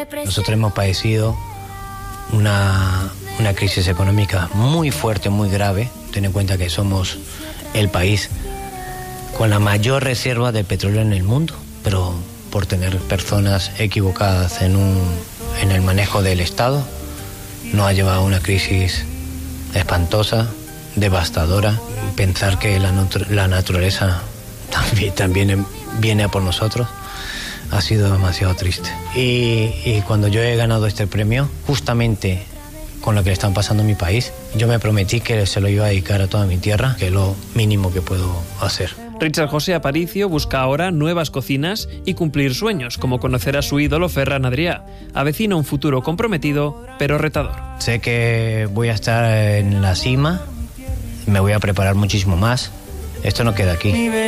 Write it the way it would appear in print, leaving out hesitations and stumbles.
Nosotros hemos padecido una crisis económica muy fuerte, muy grave. Ten en cuenta que somos el país con la mayor reserva de petróleo en el mundo, pero por tener personas equivocadas en el manejo del Estado, nos ha llevado a una crisis espantosa, devastadora. Pensar que la naturaleza también viene a por nosotros ha sido demasiado triste. Y cuando yo he ganado este premio, justamente con lo que le están pasando a mi país, yo me prometí que se lo iba a dedicar a toda mi tierra, que es lo mínimo que puedo hacer. Richard José Aparicio busca ahora nuevas cocinas y cumplir sueños, como conocer a su ídolo Ferran Adrià. Avecina un futuro comprometido, pero retador. Sé que voy a estar en la cima, me voy a preparar muchísimo más. Esto no queda aquí.